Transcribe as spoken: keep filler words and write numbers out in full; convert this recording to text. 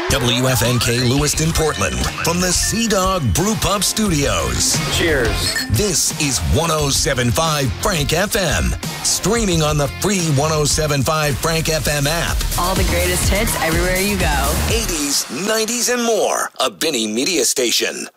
W F N K Lewiston, Portland, from the Sea Dog Brew Pub Studios. Cheers. This is one oh seven point five Frank F M, streaming on the free one oh seven point five Frank F M app. All the greatest hits everywhere you go. eighties, nineties, and more. A Benny Media Station.